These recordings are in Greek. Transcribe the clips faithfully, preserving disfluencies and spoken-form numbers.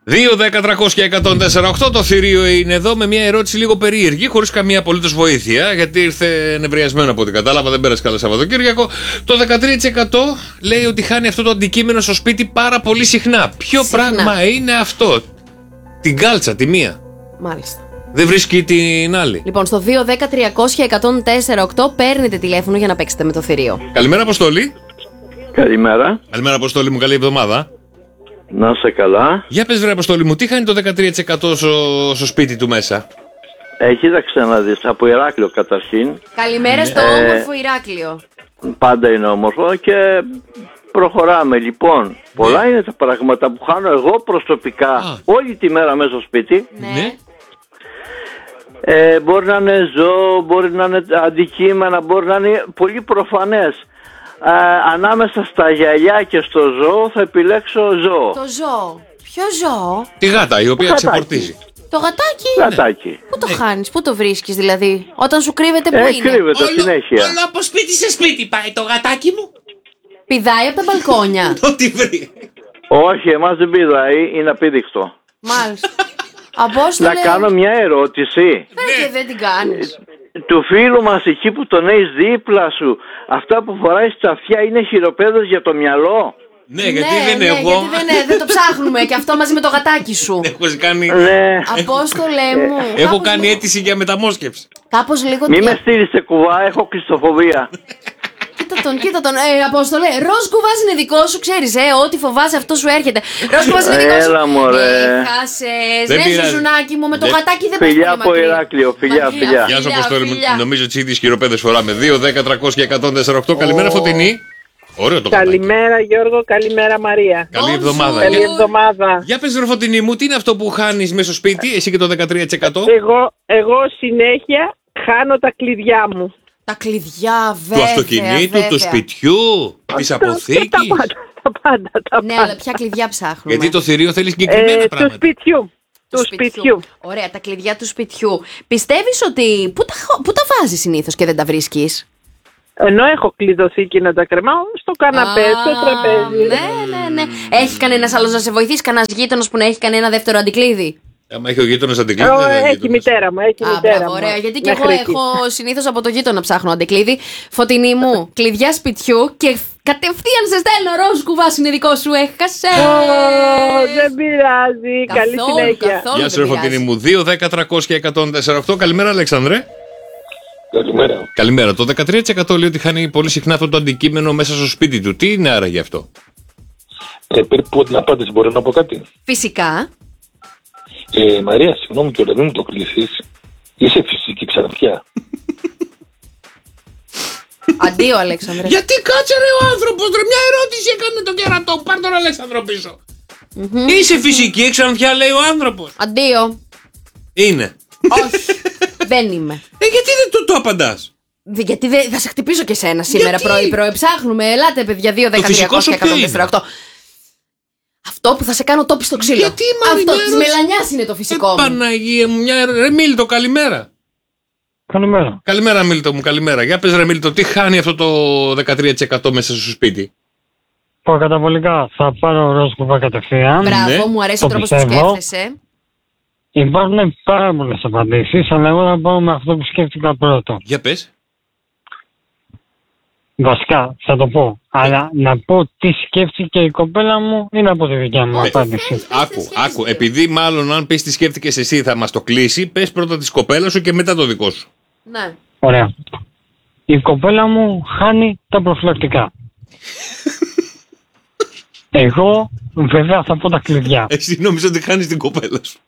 δύο, δέκα, τριακόσια, εκατόν τέσσερα οκτώ. Το θηρίο είναι εδώ με μια ερώτηση λίγο περίεργη, χωρίς καμία απολύτως βοήθεια, γιατί ήρθε νευριασμένο από ό,τι κατάλαβα, δεν πέρασε καλά Σαββατοκύριακο. Το δεκατρία τοις εκατό λέει ότι χάνει αυτό το αντικείμενο στο σπίτι πάρα πολύ συχνά. Ποιο συχνά. πράγμα είναι αυτό? Την κάλτσα, τη μία. Μάλιστα. Δεν βρίσκει την άλλη. Λοιπόν, στο δύο, δέκα, τριακόσια, εκατόν τέσσερα οκτώ παίρνετε τηλέφωνο για να παίξετε με το θηρίο. Καλημέρα, Αποστόλη. Καλημέρα. Καλημέρα, Αποστόλη μου, καλή εβδομάδα. Να είσαι καλά. Για πες βρε Αποστόλη μου, τι χάνει το δεκατρία τοις εκατό στο, στο σπίτι του μέσα? Ε, κοίταξε να δεις, από Ηράκλειο καταρχήν. Καλημέρα στο ε, όμορφο Ηράκλειο. Πάντα είναι όμορφο και προχωράμε. Λοιπόν, πολλά ναι. είναι τα πράγματα που χάνω εγώ προσωπικά Α. όλη τη μέρα μέσα στο σπίτι. Ναι. Ε, μπορεί να είναι ζώο, μπορεί να είναι αντικείμενα, μπορεί να είναι πολύ προφανές. Ε, ανάμεσα στα γυαλιά και στο ζώο θα επιλέξω ζώο. Το ζώο. Ποιο ζώο? Τη γάτα η οποία ξεπορτίζει. Το γατάκι. Γατάκι. Πού το χάνεις, πού το βρίσκεις δηλαδή? Όταν σου κρύβεται που ε, είναι? κρύβεται όλο, συνέχεια. Όλο από σπίτι σε σπίτι πάει το γατάκι μου. Πηδάει από τα μπαλκόνια. Ό,τι βρει. Όχι, εμάς δεν πηδάει, είναι απίδεικτο. Μάλιστα. Απόστολε... Να κάνω μια ερώτηση. Ναι. Και δεν την κάνεις. Του φίλου μας εκεί που τον έχεις δίπλα σου, αυτά που φοράει στα αυτιά είναι χειροπέδες για το μυαλό? Ναι, γιατί ναι, δεν ναι, εγώ. Γιατί δεν, ναι, δεν το ψάχνουμε και αυτό μαζί με το γατάκι σου. Έχω κάνει. Ναι. Απόστολε μου. Έχω κάνει λίγο... αίτηση για μεταμόσχευση. Κάπως λίγο. Μη με στείλεις σε κουβά, έχω κλειστοφοβία. Κοίτα τον, κοίτα τον. Ε, Απόστολε, ροζ κουβάς είναι δικό σου, ξέρεις, ε, ό,τι φοβάσαι αυτό σου έρχεται. Ροζ κουβάς είναι δικό σου. Έλα μωρέ. Έχασες, ναι Ζουζουνάκι μου, με το γατάκι δεν Φιλιά από Ηράκλειο, φιλιά, φιλιά. Γεια σου Αποστόλη, νομίζω τις ίδιες χειροπέδες φοράμε. δύο, δέκα, τριακόσια, εκατόν τέσσερα οκτώ. Καλημέρα Φωτεινή. Ωραίο το γατάκι. Καλημέρα Γιώργο, καλημέρα Μαρία. Καλή εβδομάδα. Καλή εβδομάδα. Για πες ρε Φωτεινή μου, τι είναι αυτό που χάνεις μέσα στο σπίτι, εσύ και το δεκατρία τοις εκατό? Εγώ, εγώ συνέχεια χάνω τα κλειδιά μου. Τα κλειδιά, βέβαια. Του αυτοκινήτου, βέβαια. Του σπιτιού, της αποθήκης. Τα πάντα, τα πάντα. Τα ναι, πάντα. αλλά ποια κλειδιά ψάχνουμε? Γιατί το θηρίο θέλει συγκεκριμένα ε, πράγματα. Του σπιτιού. Του σπιτιού. σπιτιού. Ωραία, τα κλειδιά του σπιτιού. Πιστεύεις ότι. Πού τα, πού τα βάζεις συνήθως και δεν τα βρίσκεις? Ενώ έχω κλειδωθήκη να τα κρεμάω στο καναπέ, στο τραπέζι. Ναι, ναι, ναι. Έχει κανένας άλλος να σε βοηθήσει, κανένας γείτονας που να έχει κανένα δεύτερο αντικλείδι? Άμα έχει ο γείτονας αντικλείδι. Ε, έχει η μητέρα μου, έχει η μητέρα μου. Ωραία, γιατί και εγώ έχω συνήθως από το γείτονα ψάχνω αντικλείδι. Φωτεινή μου, κλειδιά σπιτιού και κατευθείαν σε στέλνω ροζ κουβάς είναι δικό σου, έχασε. Δεν πειράζει, καλή συνέχεια. Γεια σου ρε Φωτεινή μου, δύο, δέκα, τριακόσια, εκατόν τέσσερα οκτώ. Καλημέρα Αλέξανδρε. Καλημέρα. Καλημέρα. Το δεκατρία τοις εκατό λέει ότι χάνει πολύ συχνά αυτό το αντικείμενο μέσα στο σπίτι του. Τι είναι άραγε αυτό? Ε, περίπου την απάντηση μπορώ να πω κάτι? Φυσικά. Ε, Μαρία, συγγνώμη κιόλας, μην μου το κλείσεις. Είσαι φυσική ξανθιά. Αντίο, Αλέξανδρε. Γιατί κάτσε ρε ο άνθρωπος, ρε, μια ερώτηση έκανε τον κερατό. Πάρ' τον Αλέξανδρο πίσω. Mm-hmm. Είσαι φυσική ξανθιά, λέει ο άνθρωπος. Αντίο. Είναι. Όχι, δεν είμαι. Ε, γιατί δεν το, το απαντάς? Γιατί δεν θα σε χτυπήσω και σένα σήμερα πρωί-πρωί. Ψάχνουμε, ελάτε παιδιά, δύο, δέκα, τριακόσια, εκατόν τέσσερα οκτώ. Αυτό που θα σε κάνω τόπι στο ξύλο. Γιατί, Μαρινέ, αυτό της μελανιάς είναι το φυσικό ε, μου. Παναγία μου, μια ρε Μίλτο, καλημέρα. Καλημέρα. Καλημέρα Μίλτο μου, καλημέρα. Για πες ρε Μίλτο, τι χάνει αυτό το δεκατρία τοις εκατό μέσα στο σπίτι? Προκαταβολικά θα πάρω ροζ κουβά κατευθείαν. Μπράβο, ναι. Μου αρέσει το ο τρόπος που πιστεύω. σκέφτεσαι. Υπάρχουν πάρα πολλές απαντήσεις, αλλά εγώ θα πάω με αυτό που σκέφτηκα πρώτο. Για πες. Βασικά θα το πω, αλλά να πω τι σκέφτηκε η κοπέλα μου είναι από τη δικιά μου απάντηση. Άκου, άκου, επειδή μάλλον αν πεις τι σκέφτηκες εσύ θα μας το κλείσει, πες πρώτα της κοπέλας σου και μετά το δικό σου. Ναι. Ωραία. Η κοπέλα μου χάνει τα προφυλακτικά. Εγώ βέβαια θα πω τα κλειδιά. Εσύ νόμιζα ότι χάνεις την κοπέλα σου.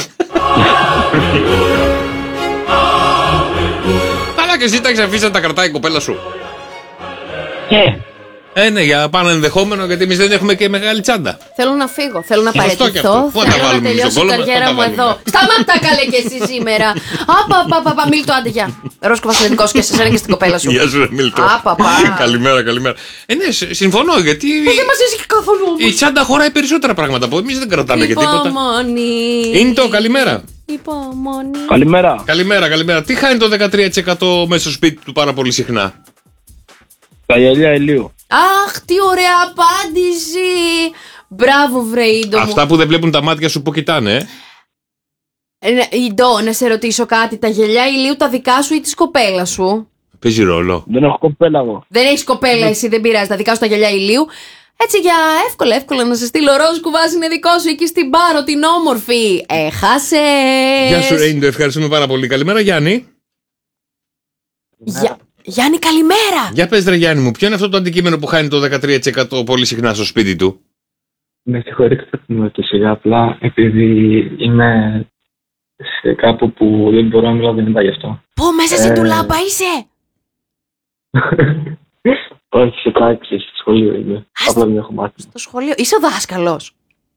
Αλλά και εσύ τα έχεις αφήσει να τα κρατάει η κοπέλα σου. Ε, Ε, ναι, για πάνω ενδεχόμενο, γιατί εμείς δεν έχουμε και μεγάλη τσάντα. Θέλω να φύγω, θέλω να Σωστό και αυτό. παραιτηθώ. Πού θα τα Θέλω να βάλουμε τελειώσω στον η κόλλο μας, καριέρα πού μου θα τα εδώ. βάλουμε? Σταμάτα καλέ και εσύ σήμερα. Απα, πα, πα, πα, Μίλτο, άντε γεια. Ρόσκο βασιλετικό και σε σένα και στην κοπέλα σου. Γεια σου, ρε Μίλτο. Απα, πα. Καλημέρα, καλημέρα. Ε, ναι, σ- συμφωνώ, γιατί Ε, Δεν μας έσυχε καθόλου όμως. η τσάντα χωράει περισσότερα πράγματα από εμείς, δεν κρατάμε και τίποτα. Υπομονή. Είναι το καλημέρα. Υπομονή. Καλημέρα. Καλημέρα, καλημέρα. Τι χάνει το δεκατρία τοις εκατό μέσα στο σπίτι του πάρα πολύ συχνά? Τα γυαλιά ηλίου. Αχ, τι ωραία απάντηση. Μπράβο, βρε Ίντο μου. Αυτά που δεν βλέπουν τα μάτια σου που κοιτάνε, ε. Ε, Ίντο, να σε ρωτήσω κάτι. Τα γυαλιά ηλίου τα δικά σου ή τη κοπέλα σου? Παίζει ρόλο. Δεν έχω κοπέλα εγώ. Δεν έχει κοπέλα εσύ, δεν πειράζει. Τα δικά σου τα γυαλιά ηλίου. Έτσι για εύκολα, εύκολα να σε στείλω ροζ κουβάς είναι δικό σου εκεί στην Πάρο, την όμορφη. Έχασες. Γεια σου, Ρέιντο, ευχαριστούμε πάρα πολύ. Καλημέρα, Γιάννη. Γεια... Γιάννη, καλημέρα. Για πες, ρε Γιάννη μου, ποιο είναι αυτό το αντικείμενο που χάνει το δεκατρία τοις εκατό πολύ συχνά στο σπίτι του? Με συγχωρείτε με το σιγά, απλά επειδή είμαι σε κάπου που δεν μπορώ να μιλάω, δεν είπα γι' αυτό. Πού, μέσα στην τουλάπα είσαι? Όχι, σε τάξη, στο σχολείο είμαι. Απλά δεν έχω μάθει. Στο σχολείο, είσαι ο δάσκαλος?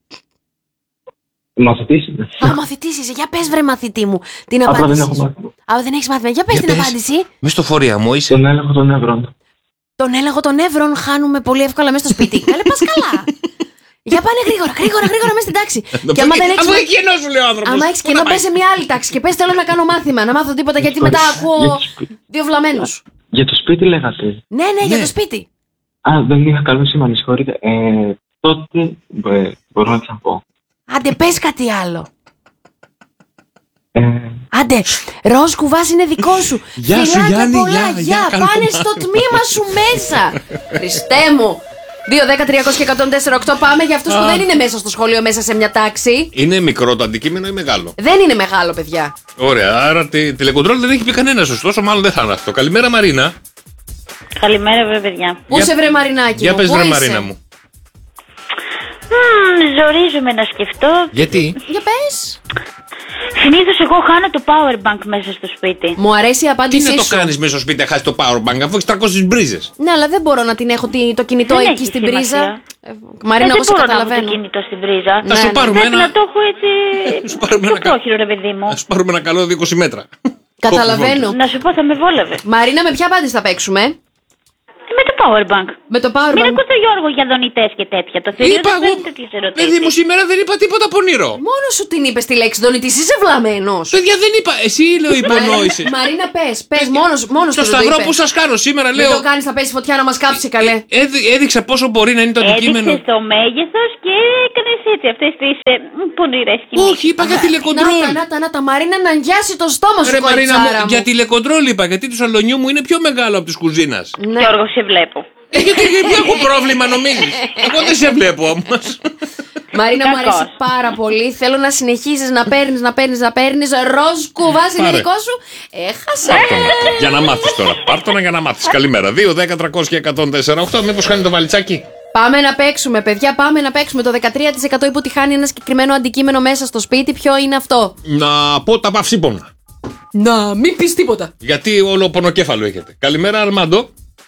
Μαθητής είμαι. Α, μαθητής είσαι. Για πες, βρε μαθητή μου, την Απλά δεν απάντησή έχω σου. μάθει. Α, δεν έχεις μάθημα. Για πες Για την πες. απάντηση. Μες στο φορεία μου είσαι. Τον έλεγχο των ευρών. Τον έλεγχο των εύρων χάνουμε πολύ εύκολα μέσα στο σπίτι. Καλέ, πας καλά. Για πάνε γρήγορα, γρήγορα, γρήγορα μέσα στην τάξη. Και άμα δεν έχεις Αφού εκεί κενό σου λέει ο άνθρωπος. άμα έχεις κενό, πες σε μια άλλη τάξη και πες θέλω να κάνω μάθημα, να μάθω τίποτα γιατί μετά ακούω δύο βλαμμένους. Για το σπίτι λέγατε. Ναι, ναι, για Ναι. το σπίτι. Α, δεν είχα καλό σήμα, με συγχωρείτε. Ε, τότε ε, μπορώ να ξαναπώ. Άντε, πες κάτι άλλο. Ε, Άντε, ροζ κουβάς είναι δικό σου. Γεια σου, Φιλάκια Γιάννη, πολλά, γεια, γεια. γεια, καλό Πάνε μάθημα. στο τμήμα σου μέσα. Χριστέ μου. δύο, δέκα, τριακόσια και εκατόν τέσσερα οκτώ πάμε για αυτούς που δεν είναι μέσα στο σχολείο, μέσα σε μια τάξη. Είναι μικρό το αντικείμενο ή μεγάλο? Δεν είναι μεγάλο, παιδιά. Ωραία, άρα τη τηλεκοντρόλ δεν έχει πει κανένα, ωστόσο μάλλον δεν θα είναι αυτό. Καλημέρα, Μαρίνα. Καλημέρα, βέβαια, παιδιά. Πού Για- σε βρε Μαρινάκι Για μου, πες, πού ρε είσαι? Μαρίνα μου. Μμμ, ζορίζομαι να σκεφτώ. Γιατί? Για πες. Συνήθως εγώ χάνω το power bank μέσα στο σπίτι. Μου αρέσει η Τι απάντησή να το σου. κάνεις μέσα στο σπίτι, να χάσει το power bank, αφού έχει τριακόσιες μπρίζες. Ναι, αλλά δεν μπορώ να την έχω τη- το κινητό Δεν εκεί έχει στην σημασία. πρίζα. Ε, Ε, Μαρίνα, δεν εγώ σε μπορώ να έχω το καταλαβαίνω. κινητό στην πρίζα. Θα σου ναι. πάρουμε Πρέπει ένα. να το έχω έτσι. σου πάρουμε πιο ένα κα- πρόχειρο, ρε παιδί μου. Να σου πάρουμε ένα καλό είκοσι μέτρα. Καταλαβαίνω. Να σου πω, θα με βόλευε. Μαρίνα, με ποια απάντηση θα παίξουμε? Με το power bank. Με το power Μην bank. ακούς τον Γιώργο για δονητές και τέτοια. Το θηρίο Είπα δεν εγώ, παίρνει τέτοιες ερωτήσεις. παιδί μου, σήμερα δεν είπα τίποτα πονηρό. Μόνο σου την είπε τη λέξη δονητής, είσαι βλαμμένος. Παιδιά, δεν είπα. Εσύ λέω υπονόησες. Μαρίνα, πες, πες, μόνος, μόνος Το του δεν σταυρό είπε. που σας κάνω σήμερα, Μην λέω. το κάνεις, θα πέσει φωτιά να μας κάψει, καλέ. έδει- Έδειξα πόσο μπορεί να είναι το αντικείμενο. Έδειξες το μέγεθος και έκανες έτσι αυτές τις ε, πονηρές κινήσεις. Όχι, είπα για Να τα, τηλεκοντρόλ. να τα, να τα, Μαρίνα, να αγιάσει το στόμα σου, Ρε Μαρίνα κοριτσάρα μου, μου. για τηλεκοντρόλ είπα, γιατί του σαλονιού μου είναι πιο μεγάλο από τη κουζίνα. Ναι. Γιώργο, σε βλέπω. Ε, γιατί γιατί έχω πρόβλημα, νομίζεις. Εγώ δεν σε βλέπω όμως. Μαρίνα, μου Κακός. αρέσει πάρα πολύ. Θέλω να συνεχίσεις να παίρνεις, να παίρνεις, να παίρνεις. Ροζ κουβάς είναι Πάρε. δικό σου. Έχασε. Πάρτονα. Για να μάθεις τώρα. Πάρτονα για να μάθεις. Καλημέρα. δύο, δέκα, τριακόσια, εκατόν τέσσερα οκτώ. Μήπως χάνει το βαλιτσάκι. Πάμε να παίξουμε, παιδιά. Πάμε να παίξουμε. Το δεκατρία τοις εκατό είπε ότι χάνει ένα συγκεκριμένο αντικείμενο μέσα στο σπίτι. Ποιο είναι αυτό? Να πω τα παυσίπονα. Να μην πει τίποτα. Γιατί όλο πονοκέφαλο έχετε. Καλημέρα, Αρμάντο.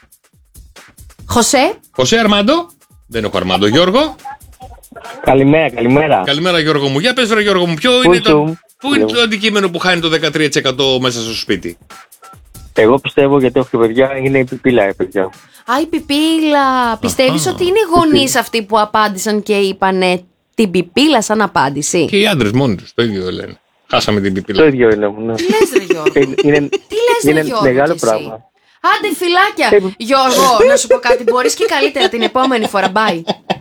Χωσέ. Χωσέ Αρμάντο. Δεν έχω Αρμάντο. Γιώργο. Καλημέρα, καλημέρα. Καλημέρα, Γιώργο μου. Για πες, ρε Γιώργο μου, ποιο Πού είναι, το, σου? πού είναι το αντικείμενο που χάνει το δεκατρία τοις εκατό μέσα στο σπίτι? Εγώ πιστεύω, γιατί έχω και παιδιά, είναι η πιπίλα, η παιδιά. Α, η πιπίλα. Πιστεύεις ότι είναι οι γονείς αυτοί που απάντησαν και είπανε την πιπίλα σαν απάντηση? Και οι άντρες μόνοι τους το ίδιο λένε. Χάσαμε την Το πιπίλα. ίδιο είναι. Ναι. Τι λες, ρε Γιώργο? Ε, είναι Τι λες, ρε είναι Γιώργο, μεγάλο κι εσύ? πράγμα. Άντε, φυλάκια. Γιώργο, να σου πω κάτι. Μπορείς και καλύτερα την επόμενη φορά. Bye.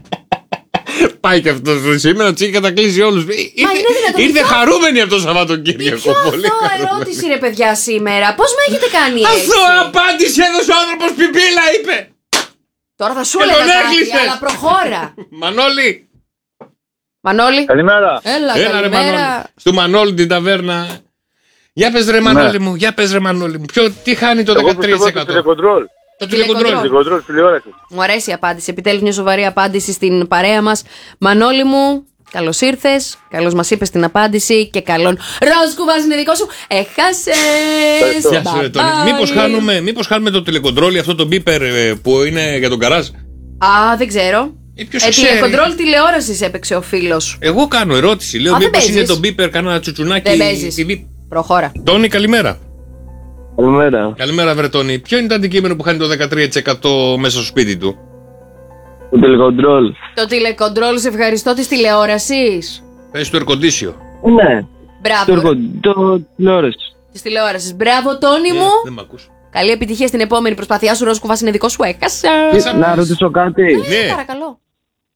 Πάει και αυτό σήμερα, του είχε κατακλείσει όλου. Ήρθε, είναι δυνατόν, ήρθε ποιο- χαρούμενη από το Η Σαββατοκύριακο. πιο Πολύ αθώα χαρούμενη. ερώτηση, ρε παιδιά, σήμερα. Πώς με έχετε κάνει έτσι? Αθώα απάντηση έδωσε ο άνθρωπο πιπίλα, είπε. Τώρα θα σου Και έλεγα τον κάτι, έκλεισες. αλλά προχώρα. Μανώλη. Μανώλη. Καλημέρα. Έλα, Έλα ρε Μανώλη. καλημέρα. Στου Μανώλη την ταβέρνα. Για πες ρε Μανώλη μου, για πες ρε Μανώλη μου. Ποιο, τι χάνει το δεκατρία τοις εκατό? τηλεκοντρόλ. Το τηλεκοντρόλ. τηλεκοντρόλ. Τηλεκοντρόλ τηλεόραση. Μου αρέσει η απάντηση. Επιτέλους μια σοβαρή απάντηση στην παρέα μας. Μανώλη μου, καλώς ήρθες. Καλώς μας είπες την απάντηση και καλόν. Ροζ κουβάς είναι δικό σου. Έχασες. Γεια σου ρε Τόνι. Bye bye. Μήπως χάνουμε, μήπως χάνουμε το τηλεκοντρόλ, αυτό το μπίπερ ε, που είναι για τον καράζ. Α, δεν ξέρω. Ε, ποιος Ε, ξέρει. τηλεκοντρόλ τηλεόρασης έπαιξε ο φίλος. Εγώ κάνω ερώτηση. Λέω Α, δεν μήπως είναι παίζεις. το μπίπερ κανένα τσουτσουνάκι. Δεν παίζεις. τι μπι- Προχώρα. Τόνι, καλημέρα. Καλημέρα. Καλημέρα, Βρετόνη. Ποιο είναι το αντικείμενο που χάνει το δεκατρία τοις εκατό μέσα στο σπίτι του? Το τηλεκοντρόλ. Το τηλεκοντρόλ, σε ευχαριστώ, της τηλεόρασης. Πες το ερκοντήσιο. Ναι. Το Μπράβο. εργο- Το τηλεόραση. Της τηλεόρασης. Μπράβο, Τόνι Ε, μου. Δεν μ' ακούς. Καλή επιτυχία στην επόμενη προσπάθειά σου. Ροζ κουβάς είναι δικό σου. Έκασα. Να ρωτήσω κάτι. Ναι. Παρακαλώ.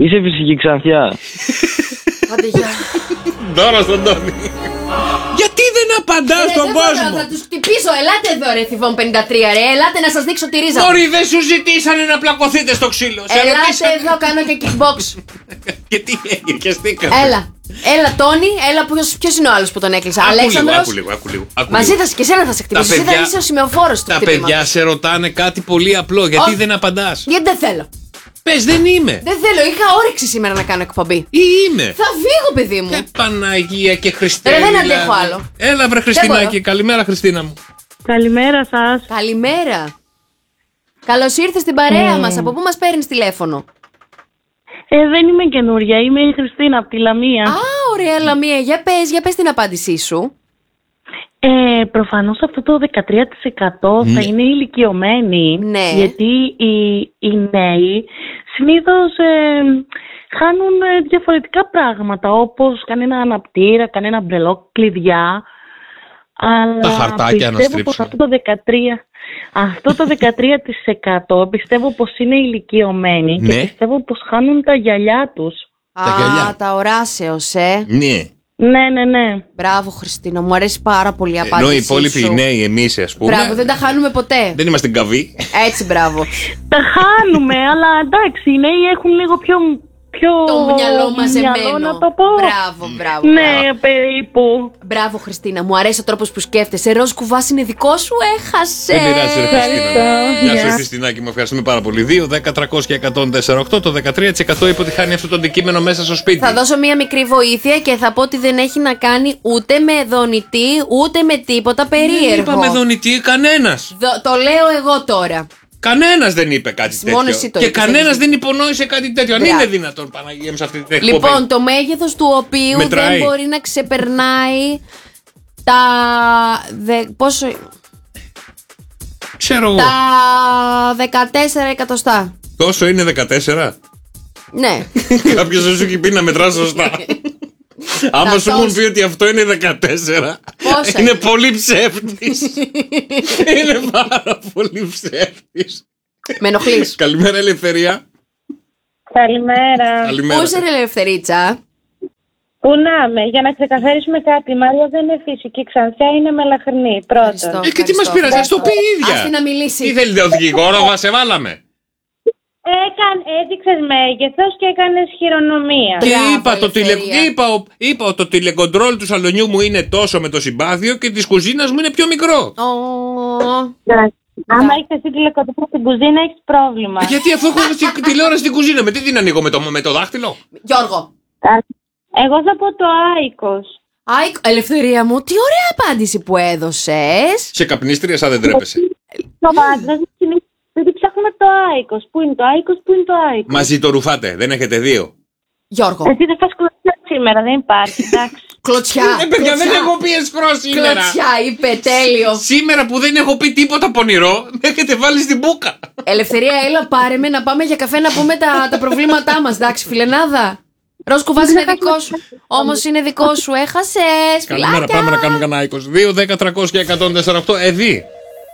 Είσαι φυσική ξανθιά. Άντε, γεια. Δώρο στον Τόνι. Γιατί δεν απαντάς στον κόσμο? Θα τους χτυπήσω. Ελάτε εδώ, ρε Θηβών πενήντα τρία, ρε. Ελάτε να σας δείξω τη ρίζα. Μωρή, δεν σου ζητήσανε να πλακωθείτε στο ξύλο. Σε Ελάτε ρωτήσανε. εδώ, κάνω και kickbox. Και τι έγινε, και στήκατε. Έλα. Έλα, Τόνι, έλα. Ποιος είναι ο άλλος που τον έκλεισα? Άκου λίγο, Αλέξανδρος. άκου λίγο, άκου λίγο, άκου Μαζί λίγο. θα σε και εσένα θα σε χτυπήσω. Εσύ θα είσαι ο σημεοφόρος του Τα χτυπήματος. παιδιά σε ρωτάνε κάτι πολύ απλό. Γιατί Όχι. δεν απαντάς? Γιατί δεν θέλω. Πες, δεν είμαι. Δεν θέλω, είχα όρεξη σήμερα να κάνω εκπομπή. Ή είμαι. Θα φύγω, παιδί μου. Και Παναγία και Χριστέλη. Ρε, δεν δηλαδή. αντέχω άλλο. Έλα, βρε Χριστινάκη. Καλημέρα, Χριστίνα μου. Καλημέρα σας. Καλημέρα. Καλώς ήρθες στην παρέα μας. Από πού μας παίρνεις τηλέφωνο? Ε, δεν είμαι καινούρια, είμαι η Χριστίνα από τη Λαμία. Α, ωραία, Λαμία. Για πες, για πες την απάντησή σου. Ε, προφανώς αυτό το δεκατρία τοις εκατό θα είναι ηλικιωμένοι, Ναι. γιατί οι, οι νέοι συνήθως ε, χάνουν ε, διαφορετικά πράγματα, όπως κανένα αναπτήρα, κανένα μπρελό, κλειδιά. Αλλά Τα χαρτάκια να πιστεύω στρίψουν. πως αυτό το δεκατρία, αυτό το δεκατρία τοις εκατό πιστεύω πως είναι ηλικιωμένοι Ναι. και πιστεύω πως χάνουν τα γυαλιά τους. Α, Τα γυαλιά. τα οράσεως, ε. Ναι. Ναι, ναι, ναι. Μπράβο, Χριστίνα. Μου αρέσει πάρα πολύ η Ενώ απάντησή οι υπόλοιποι σου. νέοι, εμείς, ας πούμε. Μπράβο, δεν τα χάνουμε ποτέ. Δεν είμαστε καβοί. Έτσι, μπράβο. Τα χάνουμε, αλλά εντάξει, οι νέοι έχουν λίγο πιο. πιο Το μυαλό μαζεμένο. μυαλό, να το πω. Μπράβο, μπράβο. Ναι, περίπου. Μπράβο, Χριστίνα. Μου αρέσει ο τρόπος που σκέφτεσαι. Ροζ κουβάς είναι δικό σου, έχασε. Δεν πειράζει, ρε Χριστίνα. Ευχαριστώ. Γεια σου, Γεια. Χριστινάκη, μου ευχαριστούμε πάρα πολύ. δύο, δέκα, τριακόσια, εκατόν τέσσερα οκτώ. Το δεκατρία τοις εκατό είπε ότι χάνει αυτό το αντικείμενο μέσα στο σπίτι. Θα δώσω μία μικρή βοήθεια και θα πω ότι δεν έχει να κάνει ούτε με δονητή, ούτε με τίποτα Δεν περίεργο. είπαμε δονητή, κανένας. Δο- το λέω εγώ τώρα. Κανένας δεν είπε κάτι Μόνο τέτοιο. εσύ το Και είπες, κανένας έχεις δεν υπονόησε κάτι τέτοιο. Αν Μπράβο. είναι δυνατόν, Παναγία μου, σε αυτή την εκπομπή. Λοιπόν, το μέγεθος του οποίου Μετράει. δεν μπορεί να ξεπερνάει τα. Δε, πόσο. Ξέρω εγώ. Τα δεκατέσσερα εκατοστά. Τόσο είναι δεκατέσσερα. Ναι. Κάποιος δεν σου έχει πει να μετράς σωστά. Άμα Τα σου έχουν τόσο. πει ότι αυτό είναι δεκατέσσερα, Πόσα είναι είναι? πολύ ψεύτης. Είναι πάρα πολύ ψεύτης. Με ενοχλείς. Καλημέρα, Ελευθερία. Καλημέρα. Καλημέρα. Πού είσαι, ρε Ελευθερίτσα? Πού να είμαι, για να ξεκαθαρίσουμε κάτι. Η Μαρία δεν είναι φυσική ξανθιά, είναι μελαχρινή. Ευχαριστώ. Πρώτον. Ε, και τι μας Ευχαριστώ. πειράζει, ας το πει η ίδια. Άστε να μιλήσει. Τι θέλετε, οδηγηγόροβα, σε βάλαμε. Έκαν, έδειξες μέγεθος και έκανες χειρονομία. Και Μπράβο, είπα το, τηλε... Ελευθερία. είπα, ο- είπα ότι το τηλεκοντρόλ του σαλονιού μου είναι τόσο με το συμπάθειο και της κουζίνας μου είναι πιο μικρό. Ω, Άμα έχεις εσύ τηλεκοντρόλ στην κουζίνα, έχεις πρόβλημα. Γιατί αφού έχω τη- τηλεόραση στην κουζίνα, με τι την ανοίγω, με το, με το δάχτυλο. Γιώργο. Εγώ θα πω το Άικος. Άι, Ελευθερία μου, τι ωραία απάντηση που έδωσες. Σε καπνίστρια, σαν δεν τρέπεσαι. Το άντρας συνήθως επειδή ψάχνουμε το Άικος. Πού είναι το Άικος, πού είναι το Άικος. Μαζί το ρουφάτε, δεν έχετε δύο. Γιώργο. Εσύ δεν φας κλωτσιά σήμερα, δεν υπάρχει, εντάξει. Κλωτσιά. Ε, παιδιά, δεν κλωτσιά. έχω πει εσχρό σήμερα. Κλωτσιά, είπε, τέλειο. Σήμερα που δεν έχω πει τίποτα πονηρό, με έχετε βάλει στην μπούκα. Ελευθερία, έλα πάρε με να πάμε για καφέ να πούμε τα, τα προβλήματά μας, εντάξει, φιλενάδα. Ροζ κουβάς είναι δικό σου. Όμως είναι δικό σου, έχασες. Καλημέρα, Φιλάκια. πάμε να κάνουμε κανένα είκοσι δύο, δέκα, τριακόσια, εκατόν τέσσερα οκτώ. Εβί.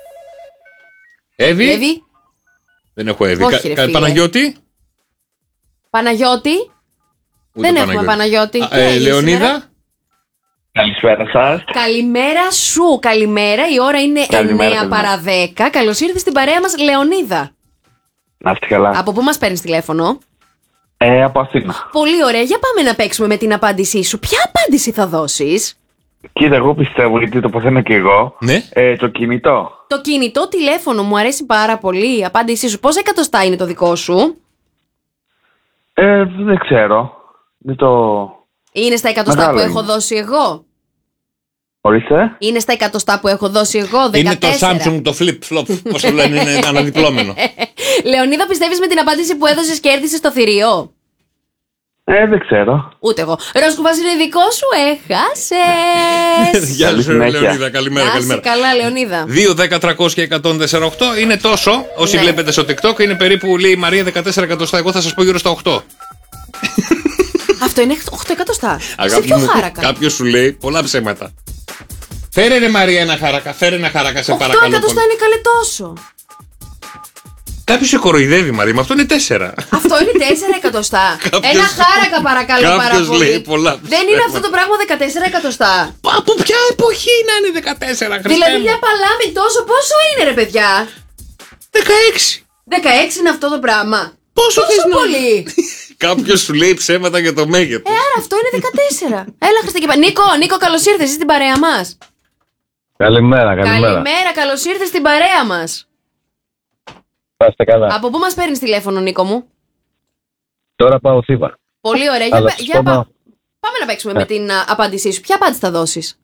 Εβί. Εύη, Δεν έχω Εβί. Όχι, Κα- ρε κα- φίλε. Παναγιώτη. Παναγιώτη. Ούτε Δεν έχουμε Παναγιώτη. Α, Τι ε, έγινε Λεωνίδα. σήμερα? Καλησπέρα σας. Καλημέρα σου, καλημέρα. Η ώρα είναι Καλημέρα, εννιά καλημέρα. παρά δέκα. Καλώς ήρθες στην παρέα μας, Λεωνίδα. Να είστε καλά. Από πού μας παίρνεις τηλέφωνο? Ε, από Αθήνα. Πολύ ωραία. Για πάμε να παίξουμε με την απάντησή σου. Ποια απάντηση θα δώσεις? Κοίτα, εγώ πιστεύω, γιατί το παθαίνω και εγώ, Ναι. ε, το κινητό. Το κινητό τηλέφωνο μου αρέσει πάρα πολύ. Η απάντησή σου. Πόσα εκατοστά είναι το δικό σου? Ε, δεν ξέρω. Δεν το... Είναι στα εκατοστά Μεγάλο που είναι. έχω δώσει εγώ. Ορίστε. Είναι στα εκατοστά που έχω δώσει εγώ. Είναι το δεκατέσσερα. Samsung το flip flop. Πώς το λένε, είναι αναδιπλώμενο. Λεωνίδα, πιστεύεις με την απάντηση που έδωσες κέρδισες το θηρίο? Ε, δεν ξέρω. Ούτε εγώ. Ροζ κουβάς είναι δικό σου, έχασες. Γεια σου, συνέχεια. Λεωνίδα. Καλημέρα, Να είσαι καλημέρα. καλά, Λεωνίδα. δύο, δέκα, τριακόσια, εκατόν τέσσερα οκτώ είναι τόσο. Όσοι Ναι. βλέπετε στο TikTok είναι περίπου, λέει η Μαρία, δεκατέσσερα εκατοστά. Εγώ θα σας πω γύρω στα οκτώ. Αυτό είναι οκτώ εκατοστά. Σε Αγάπη ποιο μου, χάρακα? κάποιος σου λέει πολλά ψέματα. Φέρε ρε Μαρία ένα χάρακα, φέρε ένα χάρακα σε οκτώ παρακαλώ εκατοστά πολύ. είναι καλέ τόσο. Κάποιο σε κοροϊδεύει, Μαρία, με αυτό είναι τέσσερα. Αυτό είναι τέσσερα εκατοστά. Κάποιος- Ένα χάρακα, παρακαλώ πάρα Κάποιος πολύ. λέει πολλά Δεν είναι αυτό το πράγμα δεκατέσσερα εκατοστά. Από ποια εποχή να είναι δεκατέσσερα, Χριστέ Δηλαδή μου? μια παλάμη τόσο, πόσο είναι ρε παιδιά? δεκαέξι. δεκαέξι είναι αυτό το πράγμα. Πόσο θες να- πολύ. Κάποιο σου λέει ψέματα για το μέγεθο. Ε, άρα αυτό είναι δεκατέσσερα. Έλα, Χριστέ και πα- Νίκο, Νίκο, καλώς ήρθες, είσαι στην παρέα μας. Καλημέρα, καλημέρα. Καλημέρα, καλώς ήρθες στην παρέα μας. Πάστε καλά. Από πού μας παίρνεις τηλέφωνο, Νίκο μου? Τώρα πάω Θήβα. Πολύ ωραία. Για, Αλλά πε- σας για πω πα- να- Πάμε να παίξουμε Ε. με την α, απάντησή σου. Ποια απάντηση θα δώσεις?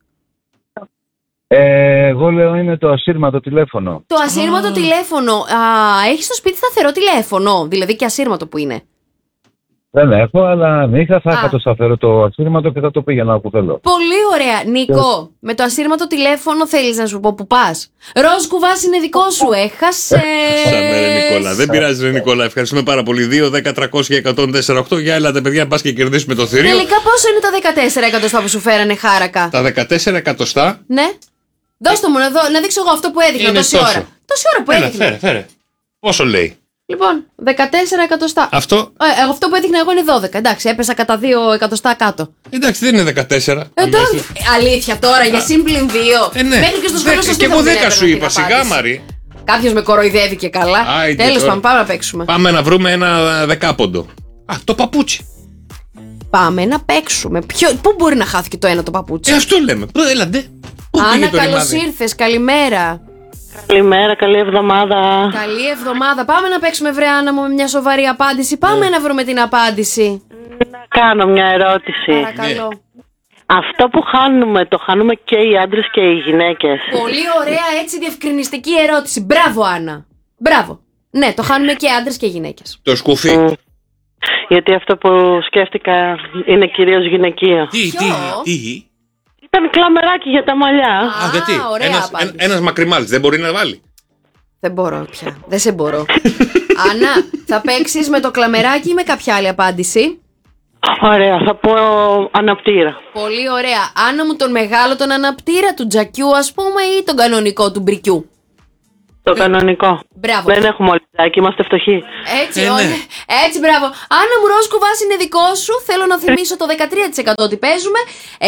Ε, εγώ λέω είναι το ασύρματο τηλέφωνο. Το ασύρματο τηλέφωνο. Α, έχεις στο σπίτι σταθερό τηλέφωνο. Δηλαδή και ασύρματο που είναι. Δεν έχω, αλλά αν είχα θα Α. είχα το σταθερό το ασύρματο και θα το πήγαινα όπου θέλω. Πολύ ωραία. Νίκο, με το ασύρματο τηλέφωνο θέλεις να σου πω που πας? Ροζ κουβάς είναι δικό σου. Έχασε. Χάσαμε, ρε Νικόλα. Δεν πειράζει, ρε Νικόλα. Ευχαριστούμε πάρα πολύ. δύο, δέκα, τριακόσια, εκατόν τέσσερα οκτώ. Για έλατε, παιδιά, πα και κερδίσουμε το θηρίο. Τελικά πόσο είναι τα δεκατέσσερα εκατοστά που σου φέρανε χάρακα? Τα δεκατέσσερα εκατοστά. Ναι. Δώστε μου να, δω, να δείξω εγώ αυτό που έδειχνα Είναι τόση τόσο. ώρα. Τόση ώρα που Έλα, έδειχνα. φέρε, φέρε. Πόσο λέει? Λοιπόν, δεκατέσσερα εκατοστά. Αυτό. Ε, αυτό που έδειχνα εγώ είναι δώδεκα. Εντάξει, έπεσα κατά δύο εκατοστά κάτω. Εντάξει, δεν είναι δεκατέσσερα. Εντάξει. Ε, αλήθεια τώρα, για σύμπλην δύο. Ε, ναι. Μέχρι και στο σχολείο Δέκα- σας και δεν εγώ θα την δέκα σου έπαιρνα είπα, την σιγά, απάντηση. Μαρή. Κάποιος με κοροϊδεύει και καλά. Άιντε, Τέλος τώρα. πάντων, πάμε να παίξουμε. Πάμε να βρούμε ένα δεκάποντο. Α, το παπούτσι. Πάμε να παίξουμε. Ποιο, πού μπορεί να χάθηκε το ένα το παπούτσι? Ε, αυτό λέμε. Πού, έλαντε. Πού Άννα, πήγε το καλώς ρημάδι? ήρθες. Καλημέρα. Καλημέρα, καλή εβδομάδα. Καλή εβδομάδα. Πάμε να παίξουμε, βρε Άννα μου, με μια σοβαρή απάντηση. Πάμε να βρούμε την απάντηση. Να κάνω μια ερώτηση. Παρακαλώ. Αυτό που χάνουμε, το χάνουμε και οι άντρες και οι γυναίκες. Πολύ ωραία, έτσι διευκρινιστική ερώτηση. Μπράβο, Άννα. Μπράβο. Ναι, το χάνουμε και άντρες και γυναίκες. Το σκουφί. Mm. Γιατί αυτό που σκέφτηκα είναι κυρίως γυναικείο. Τι, τι, τι. Ήταν κλαμεράκι για τα μαλλιά. Α, γιατί. ωραία Ένας, απάντηση. ένα, ένας μακριμάλης δεν μπορεί να βάλει. Δεν μπορώ πια. Δεν σε μπορώ. Άννα, θα παίξεις με το κλαμεράκι ή με κάποια άλλη απάντηση? Ωραία, θα πω αναπτήρα. Πολύ ωραία. Άννα μου, τον μεγάλο τον αναπτήρα του τζακιού, ας πούμε, ή τον κανονικό του μπρικιού? Το κανονικό. Μπράβο. Δεν έχουμε όλοι τζάκι, είμαστε φτωχοί. Έτσι, Ε, ναι. ωραία. Έτσι, μπράβο. Άννα μου, ροζ κουβάς είναι δικό σου. Θέλω να θυμίσω το δεκατρία τοις εκατό ότι παίζουμε.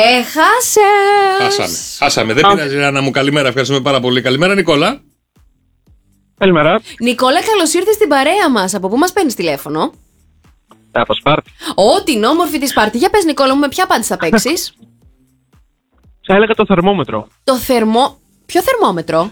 Έχασες. Χάσαμε. Χάσαμε. Δεν πειράζει, Άννα μου. Καλημέρα. Ευχαριστούμε πάρα πολύ. Καλημέρα, Νικόλα. Καλημέρα. Νικόλα, καλώς ήρθες στην παρέα μας. Από πού μας παίρνεις τηλέφωνο? Από Σπάρτη. Ω, την όμορφη τη Σπάρτη. Για πες, Νικόλα μου, με ποια απάντηση θα παίξεις? Θα έλεγα το θερμόμετρο. Το θερμό... Ποιο θερμόμετρο?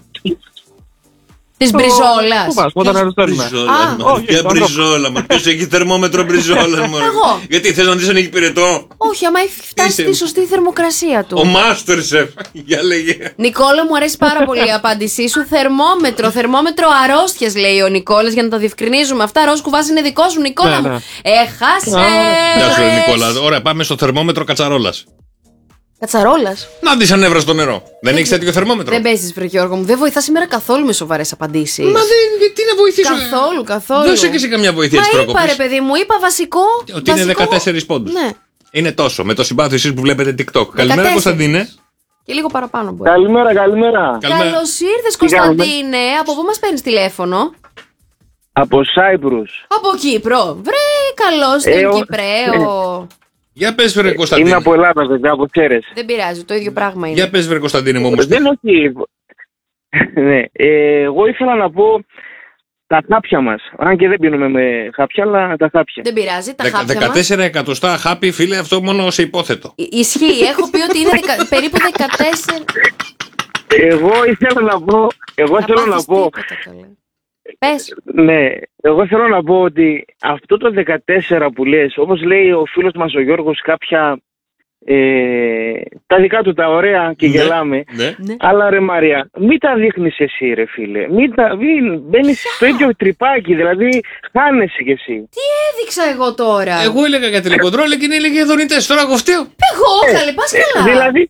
Της μπριζόλας. Πού πας, όταν αριστέρνουμε. Α, Μπριζόλα. όχι, Ποια το μπριζόλα. Μα ποιος έχει θερμόμετρο μπριζόλα, μωρέ. Εγώ. Γιατί θες να δεις αν έχει πυρετό? Όχι, άμα έχει φτάσει Είσαι- στη σωστή θερμοκρασία του. Ο Μάστερσεφ. Για λέγε. Νικόλα, μου αρέσει πάρα πολύ η απάντησή σου. Θερμόμετρο, θερμόμετρο αρρώστιας, λέει ο Νικόλας, για να τα διευκρινίζουμε αυτά. Ροζ κουβάς είναι δικό σου, Νικόλα Ναι, μου. ναι. Έχασες. Γεια σου, ρε Νικόλα. Ωραία, πάμε στο θερμόμετρο κατσαρόλας. Κατσαρόλας. Να δεις αν έβρα στο νερό. Δεν έχεις τέτοιο θερμόμετρο? Δεν παίζεις, βρε Γιώργο μου. Δεν βοηθά σήμερα καθόλου με σοβαρές απαντήσεις. Μα δεν. Τι να βοηθήσω. Καθόλου, καθόλου. Δώσε και εσύ καμιά βοήθεια της Μα είπα, πρόκοπης. ρε παιδί μου, είπα βασικό. Ότι είναι βασικό- δεκατέσσερις πόντους. Ναι, Είναι τόσο. Με το συμπάθειο εσείς που βλέπετε TikTok. Καλημέρα, δεκατέσσερις. Κωνσταντίνε. και λίγο παραπάνω μπορεί. Καλημέρα, καλημέρα. Καλημέρα. Καλώς ήρθες, Τι κάνουμε? Κωνσταντίνε. Από πού μας παίρνεις τηλέφωνο? Από Σάιπρους. Από Κύπρο. Βρε, καλώς Ε, την ο- Κυπραίο. Για πες, βρε Είμαι Κωνσταντίνε. από Ελλάδα, βέβαια, από ξέρεις. Δεν πειράζει, το ίδιο πράγμα είναι. Για πες, βρε Κωνσταντίνε μου όμως. Δεν όχι. Ναι, ε, εγώ ήθελα να πω τα χάπια μας. Αν και δεν πίνουμε με χάπια, αλλά τα χάπια. Δεν πειράζει, τα Δεκα- χάπια μας. δεκατέσσερα εκατοστά χάπι, φίλε, αυτό μόνο σε υπόθετο. Ι- Ισχύει, έχω πει ότι είναι δεκα- περίπου δεκατέσσερα. Εγώ ήθελα να πω, εγώ Θα θέλω να πάθεις πω, τίποτα, καλέ. Πες. ναι, εγώ θέλω να πω ότι αυτό το δεκατέσσερα που λες, όπως λέει ο φίλος μας ο Γιώργος, κάποια ε, τα δικά του τα ωραία και Ναι. γελάμε. Ναι. Ναι. Αλλά ρε Μαρία, μην τα δείχνεις εσύ ρε φίλε. Μην τα, μην, μπαίνεις στο ίδιο τρυπάκι, δηλαδή χάνεσαι κι εσύ. Τι έδειξα εγώ τώρα. Εγώ έλεγα για τηλεκοντρόλ, εκείνη έλεγε για δονητές. Τώρα εγώ φταίω. Εγώ, καλέ, πας καλά. Δηλαδή,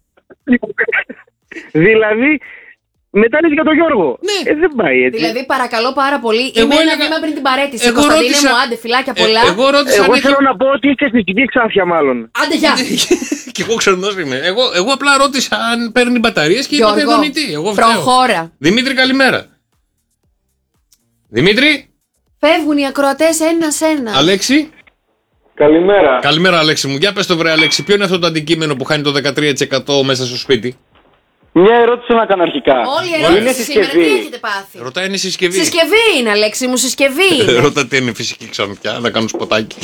δηλαδή, μετά λες για τον Γιώργο. Ναι. Ε, δεν πάει έτσι. Δηλαδή, παρακαλώ πάρα πολύ, Εγώ είμαι ένα έλεγα- βήμα πριν την παρέτηση. Εγώ Κωνσταντίνε ρώτησα- μου, άντε, φυλάκια Ε, πολλά. εγώ ρώτησα Εγώ αν έχει- θέλω να πω ότι είστε εθνική ξάφια μάλλον. Άντε, γεια. Κι εγώ ξερνός είμαι. Εγώ, εγώ απλά ρώτησα αν παίρνει μπαταρίες και είπατε Γιώργο, δονητή. Εγώ φταίω. προχώρα. Δημήτρη, καλημέρα. Δημήτρη. Φεύγουν οι ακροατές ένα-ένα. Αλέξη. Καλημέρα. Καλημέρα, Αλέξη μου. Για πες το βρε, Αλέξη, ποιο είναι αυτό το αντικείμενο που χάνει το δεκατρία τοις εκατό μέσα στο σπίτι? Μια ερώτηση να κάνω αρχικά. Όλη η ερώτηση σήμερα τι έχετε πάθει? Ρωτάει, είναι συσκευή. Συσκευή είναι, Αλέξη μου, συσκευή είναι. Ρώτα τι είναι φυσική ξανθιά, να κάνουν σποτάκι.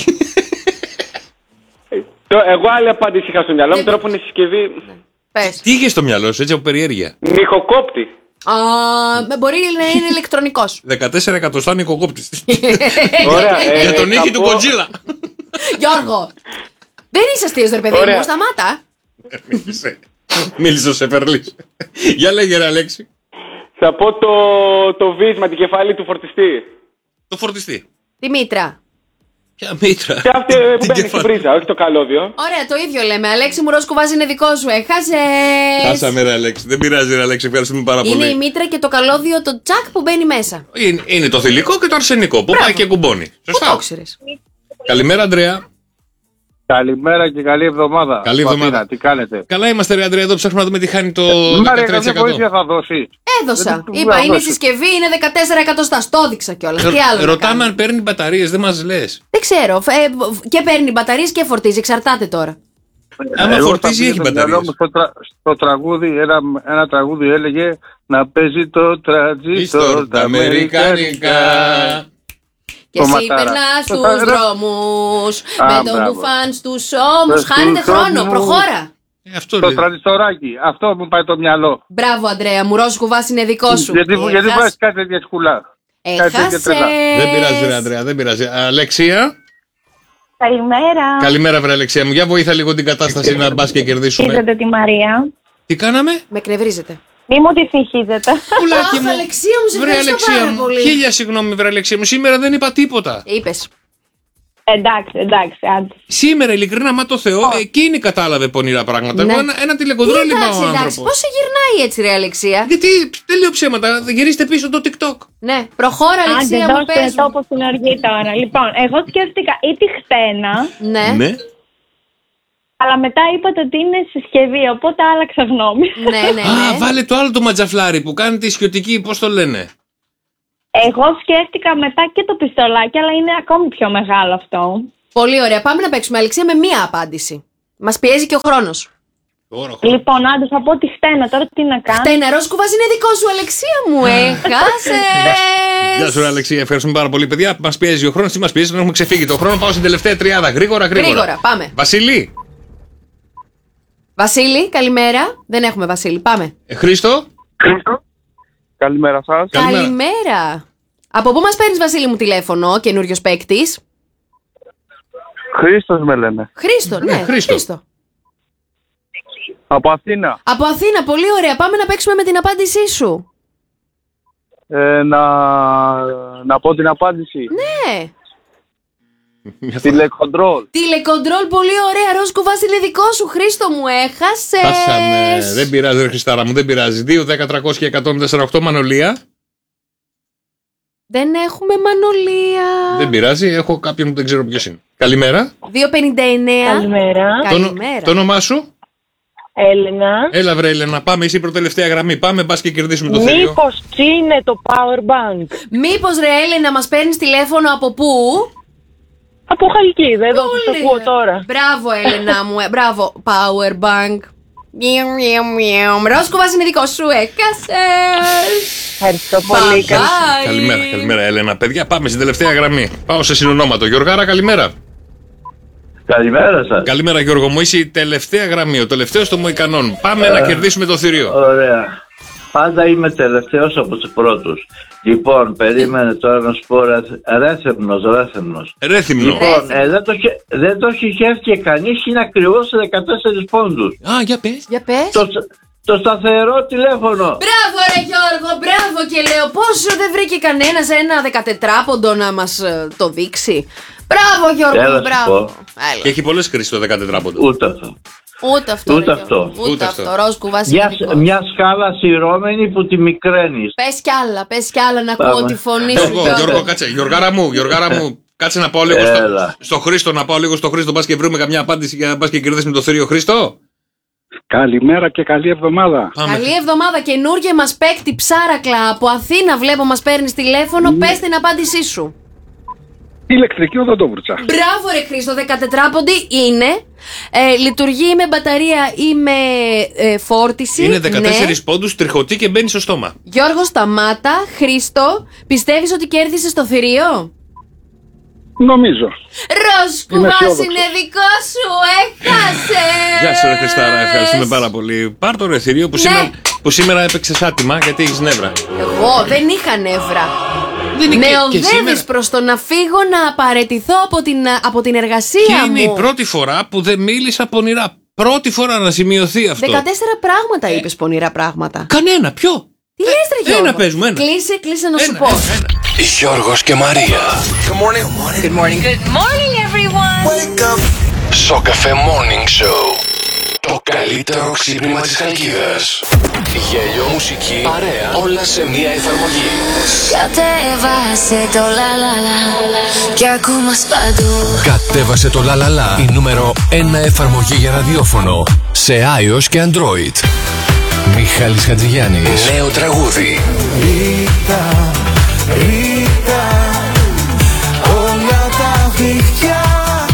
Εγώ άλλη απάντηση είχα στο μυαλό μου, τώρα που είναι συσκευή. Πες. Τι είχε στο μυαλό σου, έτσι από περιέργεια? Νοικοκόπτη. Α, μπορεί να είναι ηλεκτρονικός. δεκατέσσερα εκατοστά νοικοκόπτης. Ωραία. ε, Για τον ήχη του πω- Κοντζίλα. Γιώργο, δεν είσαι αστείος, ρε παιδί Ωραία. μου, σταμάτα. Μίλησε. Μίλησε ο Σεφερλής. Για λέγε ρε, Αλέξη. Θα πω το, το βίσμα, την κεφάλι του φορτιστή. Το φορτιστή. Τη μήτρα. Ποια μήτρα? Και αυτή που Την μπαίνει στην κεφάλι. πρίζα, όχι το καλώδιο. Ωραία, το ίδιο λέμε. Αλέξη μου, ροζ κουβάζι είναι δικό σου. Έχασες. Χάσαμε ρε, Αλέξη. Δεν πειράζει ρε, Αλέξη. Ευχαριστούμε πάρα Είναι η πολύ. μήτρα και το καλώδιο, το τσακ που μπαίνει μέσα. Είναι, είναι το θηλυκό και το αρσενικό που Μπράβο. πάει και κουμπώνει. Πού το Σωστά. ξέρεις? Καλημέρα, Αντρέα. Καλημέρα και καλή εβδομάδα. Καλή Από εβδομάδα. Αθήνα, τι κάνετε? Καλά είμαστε, ρε Αντρέα. Εδώ ψάχνουμε να δούμε τι χάνει το Μάρια, δεκατρία τοις κάποια εκατό. βοήθεια θα δώσει. Έδωσα. Δεν του Είπα, βγάζω είναι έτσι. συσκευή, είναι δεκατέσσερα εκατοστά. Στο έδειξα κιόλας. Τι άλλο. να Ρωτάμε κάνω? αν παίρνει μπαταρίες, δεν μας λες. Δεν ξέρω. Ε, και παίρνει μπαταρίες και φορτίζει. Εξαρτάται τώρα. Άμα Εγώ φορτίζει, θα έχει πήγα στο μυαλό μπαταρίες. μου Στο, τρα, στο τραγούδι, ένα, ένα τραγούδι έλεγε να παίζει το τραζίστορ τα αμερικανικά. Και Το εσύ ματάρα. περνάς Το στους θα- δρόμους Α, με τον μπράβο. μπουφάν στους ώμους. Στους Χάνετε χρόνο. ώμους. Προχώρα. Ε, αυτό Το λέει. τραζιστοράκι, αυτό μου πάει το μυαλό. Μπράβο, Αντρέα μου. Ροζ κουβάς είναι δικό σου. Γιατί, γιατί Έχας- βάζει κάτι τέτοια σκουλά. Κάτι τέτοια τρελά. Έχασες. Δεν πειράζει, ρε Αντρέα, δεν πειράζει. Αλεξία. Καλημέρα. Καλημέρα, βρε Αλεξία μου. Για βοήθα λίγο την κατάσταση να μπας και κερδίσουμε. Είδατε τη Μαρία. Τι κάναμε? Με εκνευρίζετε. Μη μου τη συγχύζετε. Πουλάκι Αχ, μου. Αλεξία μου, σε Βρε ευχαριστώ Αλεξία πάρα μου. πολύ. Χίλια συγγνώμη, βρε Αλεξία μου. Σήμερα δεν είπα τίποτα. Είπες. Εντάξει, εντάξει, άντε. Σήμερα, ειλικρινά, μα το Θεό, εκείνη κατάλαβε πονηρά πράγματα. Ναι. Εγώ ένα, ένα Τι τηλεκοντρόλ είπα ο εντάξει, εντάξει. άνθρωπος. Πώς σε γυρνάει έτσι, ρε Αλεξία. Γιατί δεν λέω ψέματα, γυρίστε πίσω το TikTok. Ναι, προχώρα, Άντε, Αλεξία μου, δώστε πες μου. τόπο στην οργή τώρα. Λοιπόν, εγώ σκέφτηκα ή τη χτένα, Ναι, Ναι. αλλά μετά είπατε ότι είναι συσκευή, οπότε άλλαξα γνώμη. ναι, ναι. Α, ναι. βάλε το άλλο το ματζαφλάρι που κάνει τη σιωτική, πώς το λένε. Εγώ σκέφτηκα μετά και το πιστολάκι, αλλά είναι ακόμη πιο μεγάλο αυτό. Πολύ ωραία. Πάμε να παίξουμε, Αλεξία, με μία απάντηση. Μας πιέζει και ο χρόνος. Τώρα, Λοιπόν, άντε θα πω τη χτένα, τώρα τι να κάνω. Τα νερό κουβάζει είναι δικό σου, Αλεξία μου. Έχασες. Γεια σου, ρε Αλεξία. Ευχαριστούμε πάρα πολύ, παιδιά. Μας πιέζει ο χρόνος. Τι μας πιέζει, δεν έχουμε ξεφύγει το χρόνο. Πάω στην τελευταία τριάδα. Γρήγορα, γρήγορα. Γρήγορα, πάμε. Βασίλη. Βασίλη, καλημέρα. Δεν έχουμε Βασίλη. Πάμε. Ε, Χρήστο. Καλημέρα σας. Καλημέρα. Καλημέρα. Από πού μας παίρνεις, Βασίλη μου, τηλέφωνο, καινούριος παίκτης? Χρήστος με λένε. Χρήστο, ναι, Χρήστο. Χρήστο. Από Αθήνα. Από Αθήνα, πολύ ωραία. Πάμε να παίξουμε με την απάντησή σου. Ε, να, να πω την απάντηση. Ναι. Μια φορά. Τηλεκοντρόλ. Τηλεκοντρόλ, πολύ ωραία. Ροζ κουβάς είναι δικό σου, Χρήστο μου. Έχασες. Χάσαμε. Δεν πειράζει, ρε Χριστάρα μου, δεν πειράζει. δύο, δέκα, τριακόσια και εκατόν τέσσερα οκτώ Μανολία. Δεν έχουμε Μανολία. Δεν πειράζει, έχω κάποιον που δεν ξέρω ποιος είναι. Καλημέρα. δύο πενήντα εννέα. Καλημέρα. Το, ονο- Καλημέρα. το όνομά σου. Έλενα. Έλα, βρε Έλενα, πάμε. Είσαι η προτελευταία γραμμή. Πάμε, μπας και κερδίσουμε το θηρίο. Μήπως τι είναι το power bank? Μήπως, ρε Έλενα, μας παίρνεις τηλέφωνο από πού? Από Χαλκίδα, εδώ που το Πολύ ακούω ωραία. τώρα. Μπράβο, Έλενα μου. ε, Μπράβο. Power bank. Μιου, μιου, μιου. Ροζ κουβάς είναι δικό σου. Έχασες. Ευχαριστώ πολύ. Bye bye. Καλημέρα, καλημέρα, Έλενα. Παιδιά, πάμε στην τελευταία γραμμή. Πάω σε συνονόματο. Γιωργάρα, καλημέρα. Καλημέρα σας. Καλημέρα, Γιώργο μου. Είσαι η τελευταία γραμμή, ο τελευταίος των Μοϊκανών. Πάμε να κερδίσουμε το θηρίο. Ωραία. Πάντα είμαι τελευταίος από τους πρώτους. Λοιπόν, περίμενε τώρα να σου πω ρε- ρέθεμνος, ρέθεμνος. Ρέθυμνο. Λοιπόν, ε, δεν, το, χε- δεν το χειχεύτηκε κανείς, είναι ακριβώς σε δεκατέσσερις πόντους. Α, για πες. Για πες. Το, το σταθερό τηλέφωνο. Μπράβο, ρε Γιώργο, μπράβο, και λέω πόσο δεν βρήκε κανένας ένα δεκατετράποντο να μας ε, το δείξει. Μπράβο, Γιώργο, Έλα, μου, σου μπράβο. πω. Έλα. Και έχει πολλές χρήσεις το δεκατετράποντο. Ούτε αυτό. Ούτε αυτό. Ούτε ρε, αυτό. Γιώργο, Ούτε, Ούτε αυτό. αυτό. Ροζ κουβάς Μια, είναι δικό. μια σκάλα σειρώμενη που τη μικραίνεις. Πες κι άλλα, πες κι άλλα να Πάμε. ακούω τη φωνή σου, Γιώργο, Γιώργο. Γιώργο, κάτσε. Γιωργάρα μου, Γιωργάρα μου. Κάτσε να πάω λίγο στο, Έλα. στο Χρήστο, να πάω λίγο στο Χρήστο. Πας και βρούμε καμιά απάντηση για να πας και κερδίσουμε το θηρίο. Χρήστο. Καλημέρα και καλή εβδομάδα. Πάμε. Καλή εβδομάδα, καινούργια μας παίκτη ψάρακλα από Αθήνα. Βλέπω μας παίρνεις τηλέφωνο. Πες την απάντησή σου. Ηλεκτρική οδοντόβουρτσα. Μπράβο ρε Χρήστο, δεκατετράποντη είναι. Ε, λειτουργεί με μπαταρία ή με ε, φόρτιση. Είναι δεκατέσσερις ναι. πόντους, τριχωτή και μπαίνει στο στόμα. Γιώργο, σταμάτα. Χρήστο, πιστεύεις ότι κέρδισες το θηρίο? Νομίζω. Ροσκουβάς είναι δικό σου, έχασε! Γεια σου ρε Χριστάρα, ευχαριστούμε πάρα πολύ. Πάρ' το ρε θηρίο που, ναι. σήμερα, που σήμερα έπαιξες άτιμα γιατί έχεις νεύρα. Εγώ δεν είχα νεύρα. Δεν με και, οδεύεις και προς το να φύγω να απαρατηθώ από την, από την εργασία και μου. είναι η πρώτη φορά που δεν μίλησα πονηρά. Πρώτη φορά να σημειωθεί αυτό. δεκατέσσερα πράγματα ε... είπες πονηρά πράγματα. Κανένα, ποιο? Τι λες ρε Γιώργο? Ένα παίζουμε, ένα. Κλείσε, κλείσε να ένα, σου πω. Ένα, ένα. Γιώργος και Μαρία. Good morning. Good morning. Good morning everyone. Wake up. Σοκαφέ Morning Show. Το καλύτερο ξύπνημα της Χαλκίδας. Γέλιο, μουσική, παρέα, όλα σε μία εφαρμογή. Κατέβασε το λαλαλα και ακούμας παντού. Κατέβασε το λαλαλα, η νούμερο ένα εφαρμογή για ραδιόφωνο σε iOS και Android. Μιχάλης Χατζηγιάννης. Νέο τραγούδι. Ρίτα, ρίτα, όλα τα δίχτυα.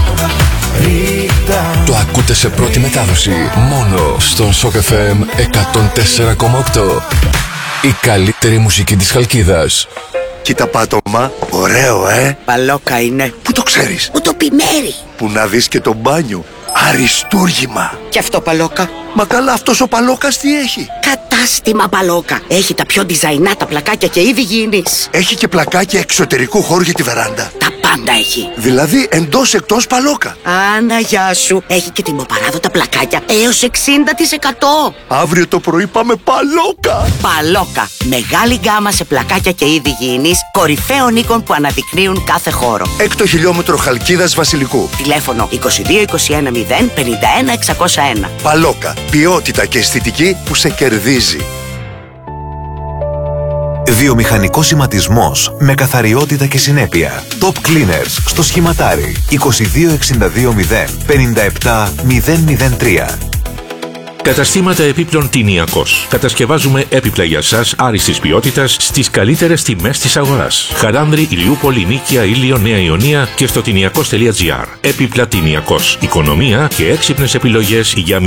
Ρίτα. Το ακούτε σε πρώτη μετάδοση μόνο στον Σοκ εφ εμ εκατόν τέσσερα κόμμα οκτώ. Η καλύτερη μουσική της Χαλκίδας. Κοίτα πάτωμα, ωραίο ε. Παλόκα είναι. Πού το ξέρεις? Μου το πει Μέρη. Που να δεις και το μπάνιο. Αριστούργημα. Και αυτό Παλόκα? Μα καλά, αυτός ο Παλόκας τι έχει? Κατάστημα Παλόκα. Έχει τα πιο design τα πλακάκια και είδη γήινης. Έχει και πλακάκια εξωτερικού χώρου για τη βεράντα. Τα πάντα έχει. Δηλαδή εντός εκτός Παλόκα. Άνα γεια σου. Έχει και τιμοπαράδοτα πλακάκια έως εξήντα τοις εκατό. Αύριο το πρωί πάμε Παλόκα. Παλόκα. Μεγάλη γκάμα σε πλακάκια και είδη γήινης, κορυφαίων οίκων που αναδεικνύουν κάθε χώρο. Έκτο χιλιόμετρο Χαλκίδας Βασιλικού. Τηλέφωνο είκοσι δύο είκοσι ένα μηδέν πενήντα ένα εξακόσια ένα. Παλόκα. Ποιότητα και αισθητική που σε κερδίζει. Βιομηχανικός σηματισμός με καθαριότητα και συνέπεια. Top Cleaners στο Σχηματάρι. είκοσι δύο εξήντα δύο μηδέν πενήντα επτά μηδέν μηδέν τρία. Καταστήματα επίπλων Τινιακός. Κατασκευάζουμε έπιπλα για σας άριστης ποιότητας στις καλύτερες τιμές της αγοράς. Χαράνδρη, Ηλιούπολη, Νίκαια, Ήλιο, Νέα Ιωνία και στο τινιακός τελεία τζι άρ. Έπιπλα Τινιακός. Οικονομία και έξυπνες επιλογές για